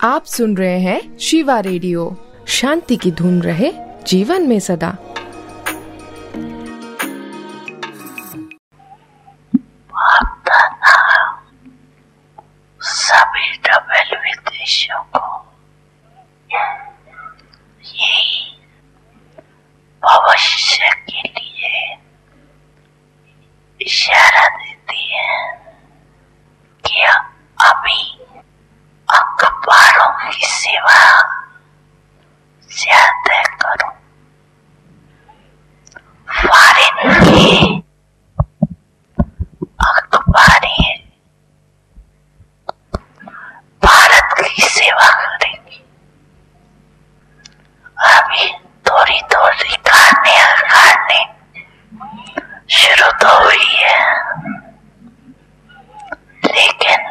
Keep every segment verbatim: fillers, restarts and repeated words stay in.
आप सुन रहे हैं शिवा रेडियो। शांति की धुन रहे जीवन में सदा। सभी डबल विदेशियों को यही भविष्य के लिए इशारा देती है कि अभी अखबारों की सेवा ज्यादा करो। फॉरेन की अखबारें भारत की सेवा करेंगी। अभी थोड़ी थोड़ी खाने खाने शुरू तो हुई है, लेकिन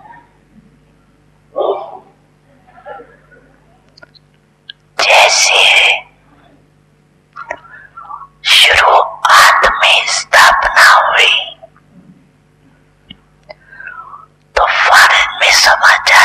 जैसे शुरुआत में स्थापना हुई तो भारत में समाचार